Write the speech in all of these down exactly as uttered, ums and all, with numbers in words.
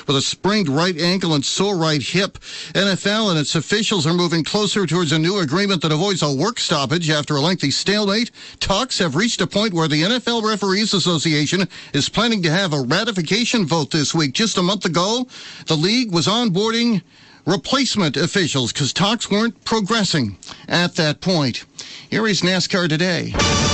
with a sprained right ankle and sore right hip. N F L and its officials are moving closer towards a new agreement that avoids a work stoppage after a lengthy stalemate. Talks have reached a point where the N F L Referees Association is planning to have a ratification vote this week. Just a month ago, the league was onboarding replacement officials because talks weren't progressing at that point. Here is NASCAR Today.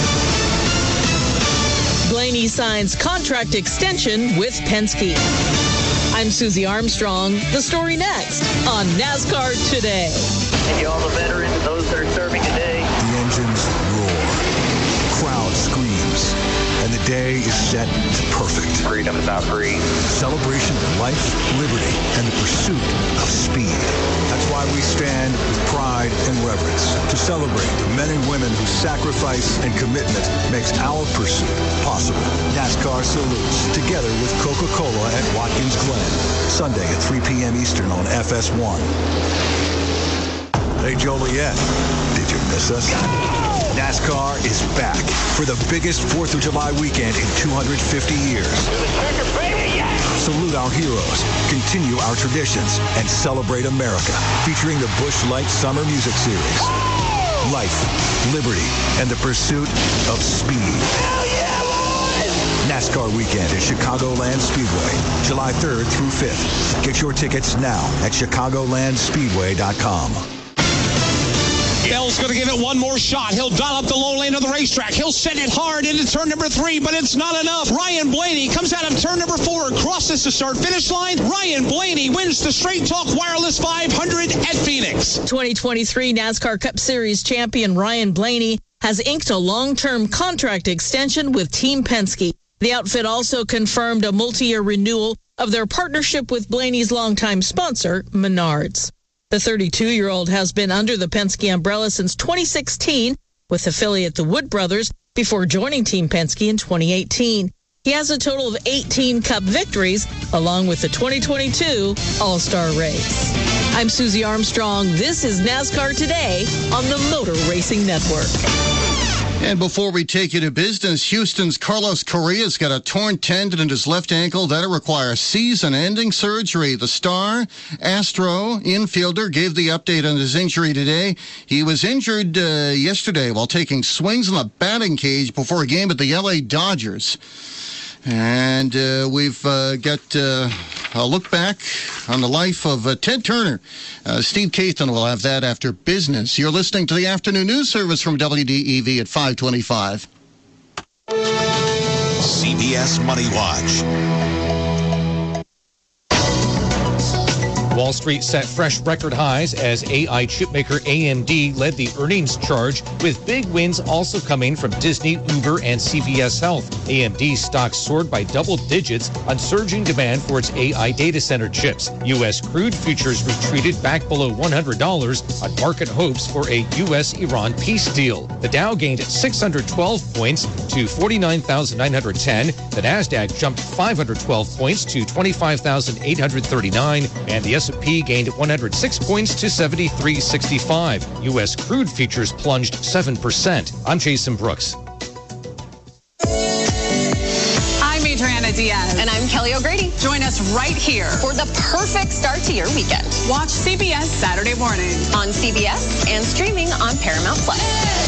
Blaney signs contract extension with Penske. I'm Susie Armstrong. The story next on NASCAR Today. And you all the veterans, those that are serving today. The engines roar. Crowd screams. And the day is set to perfect. Freedom is not free. Celebration of life, liberty, and the pursuit of speed. That's why we stand with pride and reverence to celebrate the men and women whose sacrifice and commitment makes our pursuit possible. NASCAR salutes, together with Coca-Cola at Watkins Glen. Sunday at three p.m. Eastern on F S one. Hey, Joliet, did you miss us? NASCAR is back for the biggest fourth of July weekend in two hundred fifty years. Salute our heroes, continue our traditions, and celebrate America, featuring the Busch Light Summer Music Series. Life, liberty, and the pursuit of speed. NASCAR weekend at Chicagoland Speedway, July third through fifth. Get your tickets now at chicagoland speedway dot com. Bell's going to give it one more shot. He'll dial up the low lane of the racetrack. He'll send it hard into turn number three, but it's not enough. Ryan Blaney comes out of turn number four, crosses the start-finish line. Ryan Blaney wins the Straight Talk Wireless five hundred at Phoenix. twenty twenty-three NASCAR Cup Series champion Ryan Blaney has inked a long-term contract extension with Team Penske. The outfit also confirmed a multi-year renewal of their partnership with Blaney's longtime sponsor, Menards. The thirty-two-year-old has been under the Penske umbrella since twenty sixteen with affiliate the Wood Brothers before joining Team Penske in twenty eighteen. He has a total of eighteen Cup victories along with the twenty twenty-two All-Star race. I'm Susie Armstrong. This is NASCAR Today on the Motor Racing Network. And before we take you to business, Houston's Carlos Correa's got a torn tendon in his left ankle that'll require season-ending surgery. The star Astro infielder gave the update on his injury today. He was injured uh, yesterday while taking swings in the batting cage before a game at the L A Dodgers. And uh, we've uh, got uh, a look back on the life of uh, Ted Turner. Uh, Steve Kathan will have that after business. You're listening to the Afternoon News Service from W D E V at five twenty-five. C B S Money Watch. Wall Street set fresh record highs as A I chipmaker A M D led the earnings charge, with big wins also coming from Disney, Uber, and C V S Health. A M D stocks soared by double digits on surging demand for its A I data center chips. U S crude futures retreated back below one hundred dollars on market hopes for a U S Iran peace deal. The Dow gained six hundred twelve points to forty-nine thousand nine hundred ten. The Nasdaq jumped five hundred twelve points to twenty-five thousand eight hundred thirty-nine, and the S and P gained one hundred six points to seventy-three sixty-five. U S crude futures plunged seven percent. I'm Jason Brooks. I'm Adriana Diaz. And I'm Kelly O'Grady. Join us right here for the perfect start to your weekend. Watch C B S Saturday morning on C B S and streaming on Paramount Plus.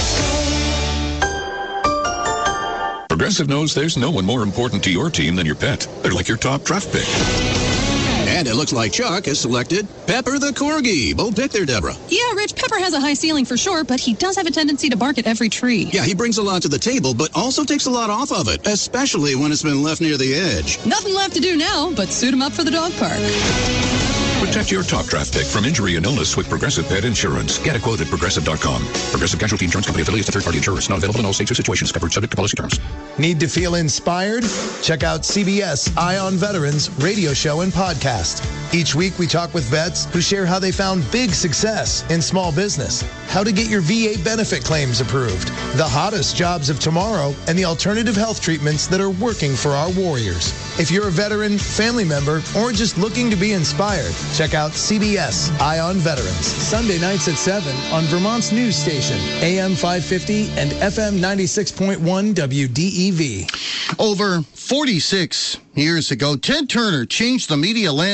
Progressive knows there's no one more important to your team than your pet. They're like your top draft pick. And it looks like Chuck has selected Pepper the Corgi. Bold pick there, Deborah. Yeah, Rich, Pepper has a high ceiling for sure, but he does have a tendency to bark at every tree. Yeah, he brings a lot to the table, but also takes a lot off of it, especially when it's been left near the edge. Nothing left to do now but suit him up for the dog park. Protect your top draft pick from injury and illness with Progressive Pet Insurance. Get a quote at progressive dot com. Progressive Casualty Insurance Company affiliates to third-party insurers. Not available in all states or situations. Covered subject to policy terms. Need to feel inspired? Check out C B S Eye on Veterans radio show and podcast. Each week we talk with vets who share how they found big success in small business, how to get your V A benefit claims approved, the hottest jobs of tomorrow, and the alternative health treatments that are working for our warriors. If you're a veteran, family member, or just looking to be inspired, check out C B S Eye on Veterans, Sunday nights at seven on Vermont's news station, A M five fifty and F M ninety-six point one W D E V. Over forty-six years ago, Ted Turner changed the media landscape.